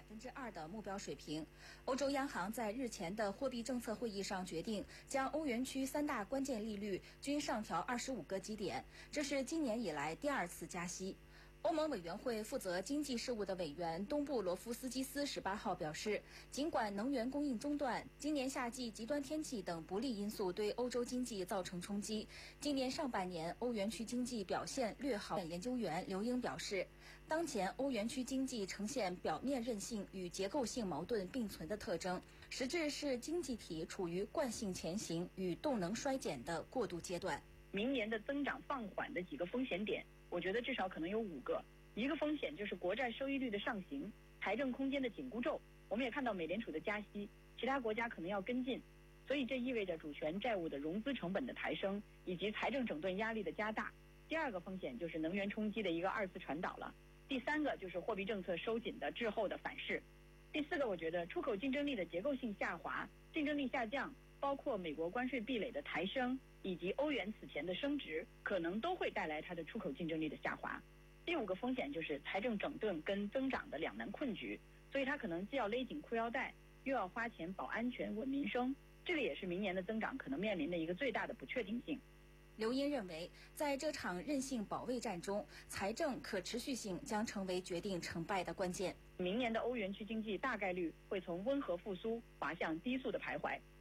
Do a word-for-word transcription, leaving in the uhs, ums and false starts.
百分之二的目标水平。欧洲央行在日前的货币政策会议上决定，将欧元区三大关键利率均上调二十五个基点，这是今年以来第二次加息。欧盟委员会负责经济事务的委员东布罗夫斯基斯十八号表示，尽管能源供应中断、今年夏季极端天气等不利因素对欧洲经济造成冲击，今年上半年欧元区经济表现略好。研究员刘英表示，当前欧元区经济呈现表面韧性与结构性矛盾并存的特征，实质是经济体处于惯性前行与动能衰减的过渡阶段。 明年的增长放缓的几个风险点，我觉得至少可能有五个。一个风险就是国债收益率的上行，财政空间的紧箍咒。我们也看到美联储的加息，其他国家可能要跟进，所以这意味着主权债务的融资成本的抬升，以及财政整顿压力的加大。第二个风险就是能源冲击的一个二次传导了。第三个就是货币政策收紧的滞后的反噬。第四个，我觉得出口竞争力的结构性下滑、竞争力下降，包括美国关税壁垒的抬升，以及欧元此前的升值，可能都会带来它的出口竞争力的下滑。第五个风险就是财政整顿跟增长的两难困局，所以它可能既要勒紧裤腰带，又要花钱保安全稳民生，这个也是明年的增长可能面临的一个最大的不确定性。 刘英认为，在这场韧性保卫战中，财政可持续性将成为决定成败的关键。 明年的欧元区经济大概率会从温和复苏滑向低速的徘徊，